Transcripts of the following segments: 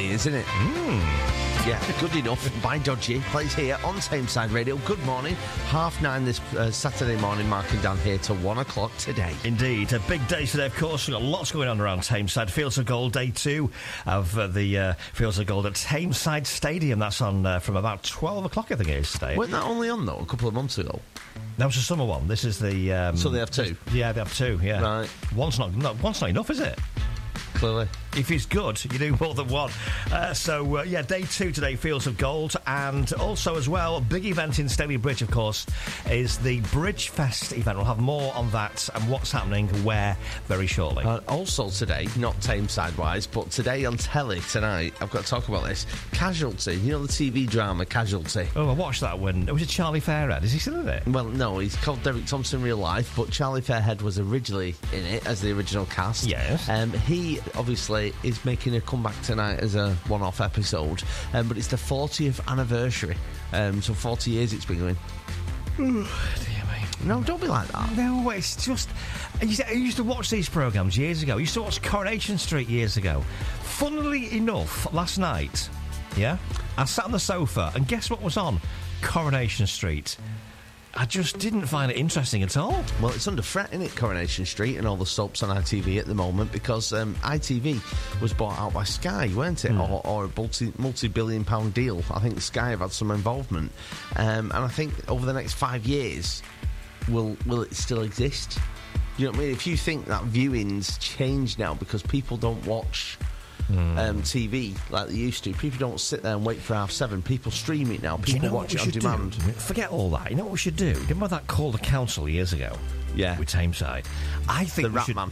funny, isn't it? Yeah, Good Enough by Dodgy plays here on Tameside Radio. Good morning, 9:30 this Saturday morning, marking down here to 1 o'clock today. Indeed, a big day today, of course. We've got lots going on around Tameside. Fields of Gold, day 2 of the Fields of Gold at Tameside Stadium. That's on from about 12 o'clock, I think it is today. Wasn't that only on, though, a couple of months ago? That was the summer one. This is the... so they have two? Yeah, they have two, yeah. Right. One's not enough, is it? Clearly. If he's good, you do more than one. Yeah, day 2 today, Fields of Gold. And also as well, a big event in Staley Bridge, of course, is the Bridge Fest event. We'll have more on that and what's happening where very shortly. Also today, not Tameside-wise, but today on telly tonight, I've got to talk about this. Casualty, you know the TV drama Casualty? Oh, I watched that when... Was it Charlie Fairhead? Is he still in it? Well, no, he's called Derek Thompson in real life, but Charlie Fairhead was originally in it as the original cast. Yes. He, obviously, is making a comeback tonight as a one-off episode, but it's the 40th anniversary, so 40 years it's been going. Dear me. No, don't be like that. No, it's just... I used to watch these programmes years ago. I used to watch Coronation Street years ago. Funnily enough, last night, yeah, I sat on the sofa, and guess what was on? Coronation Street. I just didn't find it interesting at all. Well, it's under threat, isn't it, Coronation Street and all the soaps on ITV at the moment, because ITV was bought out by Sky, weren't it? Or a multi-billion pound deal. I think Sky have had some involvement. And I think over the next 5 years, will it still exist? You know what I mean? If you think that viewing's changed now because people don't watch... TV like they used to. People don't sit there and wait for 7:30. People stream it now. People watch it on demand. Forget all that. You know what we should do? Remember that call the council years ago? Yeah, with Tameside. I think the Rat Man.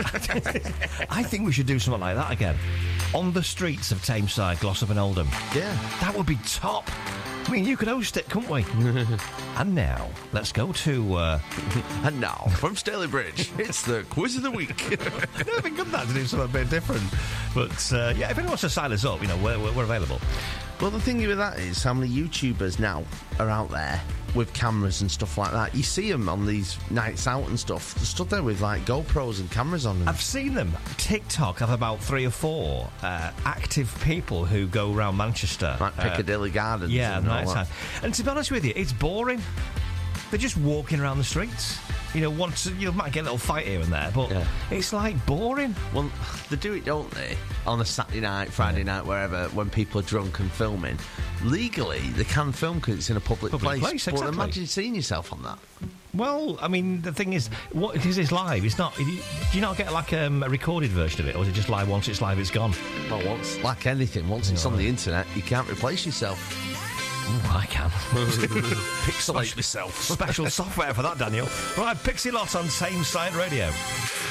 I think we should do something like that again on the streets of Tameside, Glossop and Oldham. Yeah, that would be top. I mean, you could host it, couldn't we? And now, let's go to... And now, from Staley Bridge, it's the Quiz of the Week. It'd be good that to do something a bit different. But, yeah, if anyone wants to sign us up, you know, we're available. Well, the thing with that is how many YouTubers now are out there with cameras and stuff like that. You see them on these nights out and stuff. They're stood there with, like, GoPros and cameras on them. I've seen them. TikTok have about 3 or 4 active people who go around Manchester. Like Piccadilly Gardens. Yeah, night time. And to be honest with you, it's boring. They're just walking around the streets. You know, you might get a little fight here and there, but it's like boring. Well, they do it, don't they? On a Saturday night, Friday night, wherever, when people are drunk and filming. Legally, they can film because it's in a public place. Exactly. But imagine seeing yourself on that. Well, I mean, the thing is, because it's live, it's not... Do you not get, like, a recorded version of it, or is it just live? Once it's live, it's gone? Well, like anything, once it's on the internet, you can't replace yourself. Oh, I can. Pixelate myself. Special software for that, Daniel. Right, Pixie Lot on Tameside Radio.